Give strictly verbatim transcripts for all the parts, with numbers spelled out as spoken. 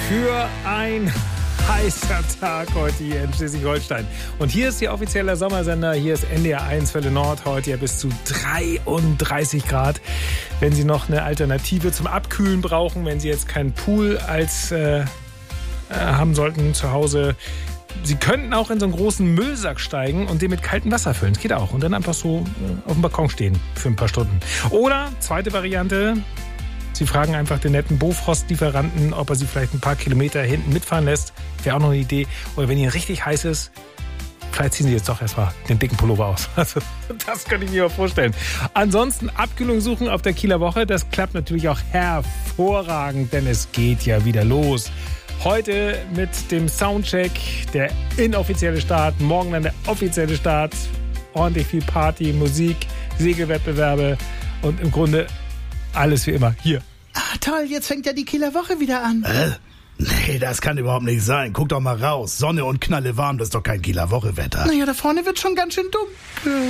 für ein heißer Tag heute hier in Schleswig-Holstein. Und hier ist Ihr offizieller Sommersender. Hier ist N D R eins Welle Nord. Heute ja bis zu dreiunddreißig Grad. Wenn Sie noch eine Alternative zum Abkühlen brauchen, wenn Sie jetzt keinen Pool als äh, äh, haben sollten zu Hause, Sie könnten auch in so einen großen Müllsack steigen und den mit kaltem Wasser füllen. Das geht auch. Und dann einfach so auf dem Balkon stehen für ein paar Stunden. Oder, zweite Variante, Sie fragen einfach den netten Bofrost-Lieferanten, ob er Sie vielleicht ein paar Kilometer hinten mitfahren lässt. Wäre auch noch eine Idee. Oder wenn Ihnen richtig heiß ist, vielleicht ziehen Sie jetzt doch erstmal den dicken Pullover aus. Also, das könnte ich mir mal vorstellen. Ansonsten Abkühlung suchen auf der Kieler Woche. Das klappt natürlich auch hervorragend, denn es geht ja wieder los. Heute mit dem Soundcheck, der inoffizielle Start. Morgen dann der offizielle Start. Ordentlich viel Party, Musik, Segelwettbewerbe und im Grunde alles wie immer. Hier. Ah, toll, jetzt fängt ja die Kieler Woche wieder an. Äh? Nee, das kann überhaupt nicht sein. Guck doch mal raus. Sonne und Knalle warm, das ist doch kein Kieler Woche-Wetter. Naja, da vorne wird schon ganz schön dunkel.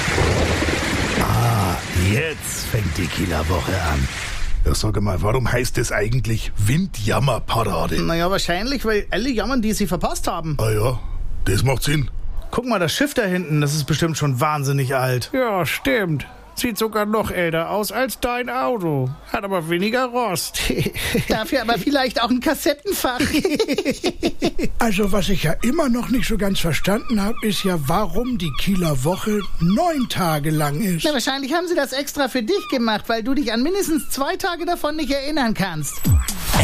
Ah, jetzt fängt die Kieler Woche an. Ja, sag mal, warum heißt es eigentlich Windjammerparade? Naja, wahrscheinlich, weil alle jammern, die sie verpasst haben. Ah ja, das macht Sinn. Guck mal, das Schiff da hinten, das ist bestimmt schon wahnsinnig alt. Ja, stimmt. Sieht sogar noch älter aus als dein Auto. Hat aber weniger Rost. Dafür aber vielleicht auch ein Kassettenfach. Also was ich ja immer noch nicht so ganz verstanden habe, ist ja, warum die Kieler Woche neun Tage lang ist. Na, wahrscheinlich haben sie das extra für dich gemacht, weil du dich an mindestens zwei Tage davon nicht erinnern kannst.